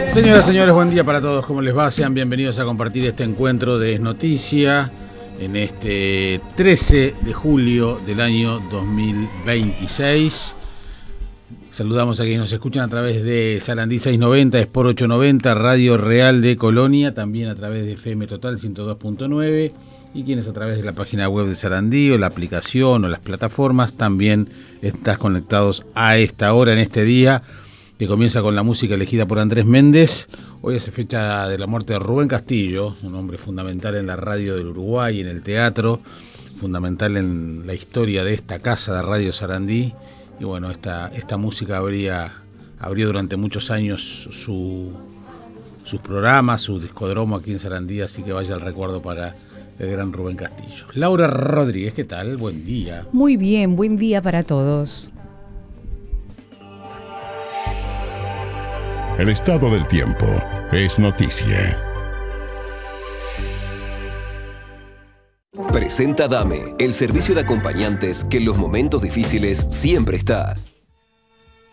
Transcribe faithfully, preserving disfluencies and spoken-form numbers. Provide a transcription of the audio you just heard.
Señoras, señores, buen día para todos. ¿Cómo les va? Sean bienvenidos a compartir este encuentro de Es Noticia en este trece de julio del año dos mil veintiséis. Saludamos a quienes nos escuchan a través de Sarandí seiscientos noventa, Sport ochocientos noventa, Radio Real de Colonia, también a través de F M Total ciento dos punto nueve y quienes a través de la página web de Sarandí o la aplicación o las plataformas también están conectados a esta hora, en este día, que comienza con la música elegida por Andrés Méndez. Hoy es fecha de la muerte de Rubén Castillo, un hombre fundamental en la radio del Uruguay, en el teatro, fundamental en la historia de esta casa de Radio Sarandí. Y bueno, esta, esta música habría, abrió durante muchos años su, sus programas, su discodromo aquí en Sarandí, así que vaya el recuerdo para el gran Rubén Castillo. Laura Rodríguez, ¿qué tal? Buen día. Muy bien, buen día para todos. El estado del tiempo es noticia. Presenta Dame, el servicio de acompañantes que en los momentos difíciles siempre está.